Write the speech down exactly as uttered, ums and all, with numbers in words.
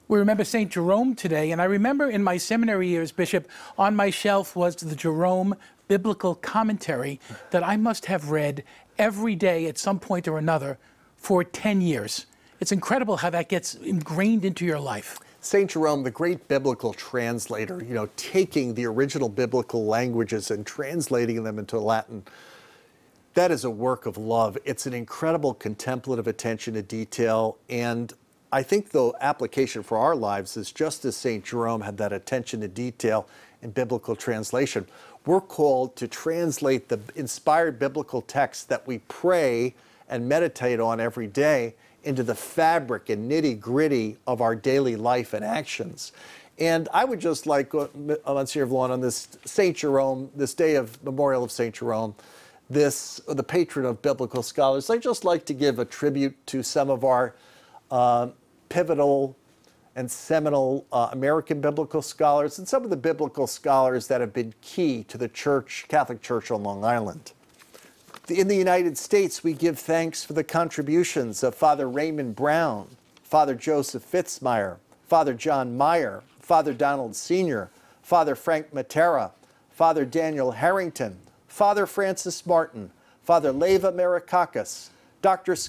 We remember Saint Jerome today, and I remember in my seminary years, Bishop, on my shelf was the Jerome Biblical Commentary that I must have read every day at some point or another for ten years. It's incredible how that gets ingrained into your life. Saint Jerome, the great biblical translator, you know, taking the original biblical languages and translating them into Latin. That is a work of love. It's an incredible contemplative attention to detail, and I think the application for our lives is just as Saint Jerome had that attention to detail in biblical translation. We're called to translate the inspired biblical texts that we pray and meditate on every day into the fabric and nitty-gritty of our daily life and actions. And I would just like, uh, Monsignor Vallone, on this Saint Jerome, this day of memorial of Saint Jerome, this the patron of biblical scholars, I'd just like to give a tribute to some of our uh, pivotal and seminal uh, American biblical scholars and some of the biblical scholars that have been key to the Church, Catholic Church on Long Island. In the United States, we give thanks for the contributions of Father Raymond Brown, Father Joseph Fitzmyer, Father John Meyer, Father Donald Senior, Father Frank Matera, Father Daniel Harrington, Father Francis Martin, Father Leva Marikakis, Doctor